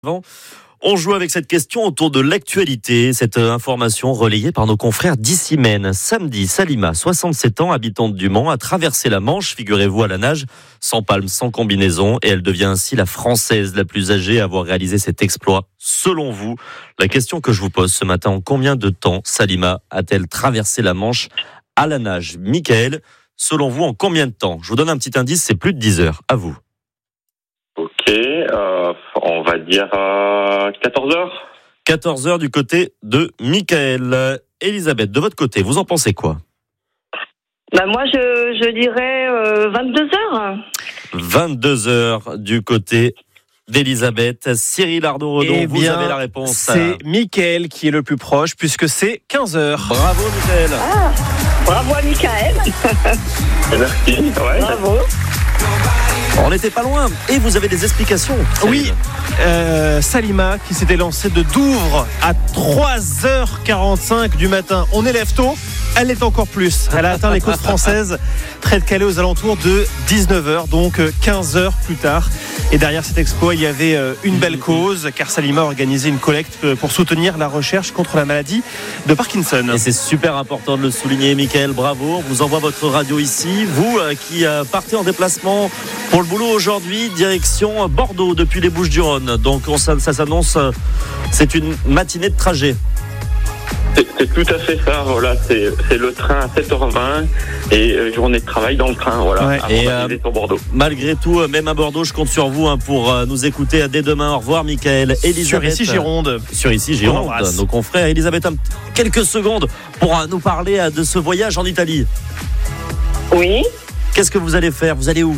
Avant, on joue avec cette question autour de l'actualité. Cette information relayée par nos confrères d'Issy-Maine. Samedi, Salima, 67 ans, habitante du Mans, a traversé la Manche, figurez-vous, à la nage, sans palme, sans combinaison. Et elle devient ainsi la Française la plus âgée à avoir réalisé cet exploit. Selon vous, la question que je vous pose ce matin, en combien de temps Salima a-t-elle traversé la Manche à la nage? Mickaël, selon vous, en combien de temps? Je vous donne un petit indice, c'est plus de 10 heures. À vous. Ok, on va dire 14 heures. 14 heures du côté de Mickaël. Elisabeth, de votre côté, vous en pensez quoi? Moi, je dirais 22 heures. 22 heures du côté d'Elisabeth. Cyril Arnaud-Redon, vous avez la réponse. C'est Mickaël qui est le plus proche, puisque c'est 15 heures. Bravo, Mickaël. Bravo à Mickaël. Merci. Ouais. Bravo. On n'était pas loin. Et vous avez des explications? Oui, Salima qui s'était lancée de Douvres à 3h45 du matin. On élève tôt, elle l'est encore plus. Elle a atteint les côtes françaises, près de Calais, aux alentours de 19h, donc 15 heures plus tard. Et derrière cet exploit, il y avait une belle cause, car Salima a organisé une collecte pour soutenir la recherche contre la maladie de Parkinson. Et c'est super important de le souligner, Mickaël, bravo. On vous envoie votre radio ici. Vous qui partez en déplacement pour le boulot aujourd'hui, direction Bordeaux depuis les Bouches-du-Rhône. Donc ça s'annonce, c'est une matinée de trajet. C'est tout à fait ça, voilà, c'est le train à 7h20 et journée de travail dans le train, voilà, ouais. Et sur Bordeaux. Malgré tout, même à Bordeaux, je compte sur vous pour nous écouter dès demain. Au revoir, Mickaël. Elisabeth. Sur Issy-Gironde. Sur Issy-Gironde, nos confrères. Elisabeth, quelques secondes pour nous parler de ce voyage en Italie. Oui. Qu'est-ce que vous allez faire? Vous allez où?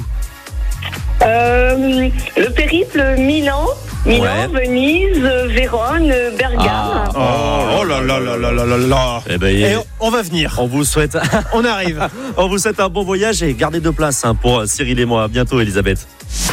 Le périple Milan, Ouais. Venise, Vérone, Bergame. Oh là là là là là là là. Eh ben, Et on va venir. on vous souhaite, On arrive. on vous souhaite un bon voyage et gardez de place pour Cyril et moi. À bientôt, Elisabeth.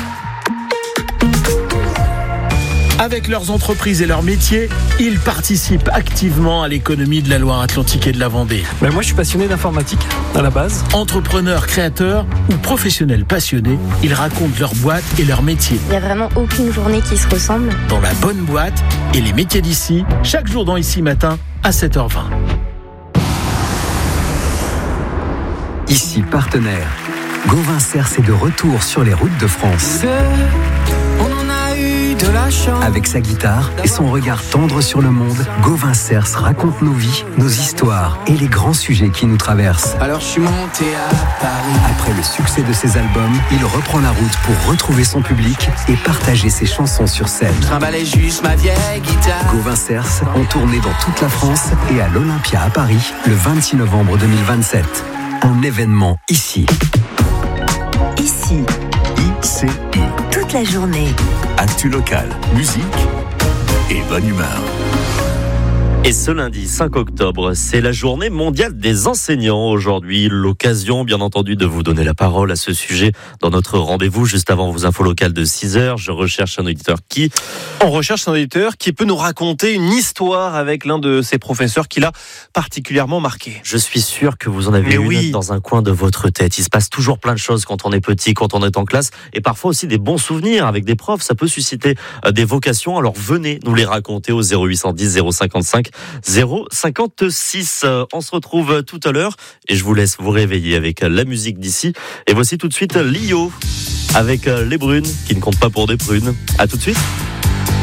Avec leurs entreprises et leurs métiers, ils participent activement à l'économie de la Loire-Atlantique et de la Vendée. Moi, je suis passionné d'informatique à la base. Entrepreneurs, créateurs ou professionnels passionnés, ils racontent leur boîte et leur métier. Il n'y a vraiment aucune journée qui se ressemble. Dans la bonne boîte et les métiers d'ici, chaque jour dans Ici Matin à 7h20. Ici partenaire. Gauvin Cers est de retour sur les routes de France. Avec sa guitare et son regard tendre sur le monde, Gauvin Cers raconte nos vies, nos histoires et les grands sujets qui nous traversent. Alors je suis monté à Paris. Après le succès de ses albums, il reprend la route pour retrouver son public et partager ses chansons sur scène. Je trimballais juste ma vieille guitare. Gauvin Cers en tournée dans toute la France et à l'Olympia à Paris le 26 novembre 2027. Un événement ici. Ici. ICI. Toute la journée. Actu local, musique et bonne humeur. Et ce lundi 5 octobre, c'est la journée mondiale des enseignants. Aujourd'hui, l'occasion, bien entendu, de vous donner la parole à ce sujet dans notre rendez-vous juste avant vos infos locales de 6h. Je recherche un auditeur qui... On recherche un auditeur qui peut nous raconter une histoire avec l'un de ses professeurs qui l'a particulièrement marqué. Je suis sûr que vous en avez une dans un coin de votre tête. Il se passe toujours plein de choses quand on est petit, quand on est en classe, et parfois aussi des bons souvenirs avec des profs. Ça peut susciter des vocations. Alors venez nous les raconter au 0810 055 056. On se retrouve tout à l'heure et je vous laisse vous réveiller avec la musique d'ici. Et voici tout de suite Lio avec les brunes qui ne comptent pas pour des prunes. À tout de suite.